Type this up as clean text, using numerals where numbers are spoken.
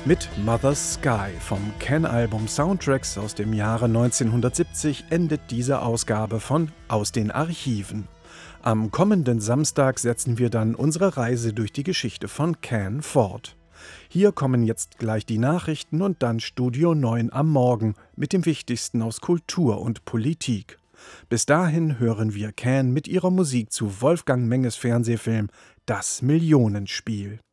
Mit Mother's Sky vom Can-Album Soundtracks aus dem Jahre 1970 endet diese Ausgabe von Aus den Archiven. Am kommenden Samstag setzen wir dann unsere Reise durch die Geschichte von Can fort. Hier kommen jetzt gleich die Nachrichten und dann Studio 9 am Morgen mit dem Wichtigsten aus Kultur und Politik. Bis dahin hören wir Can mit ihrer Musik zu Wolfgang Menges Fernsehfilm Das Millionenspiel.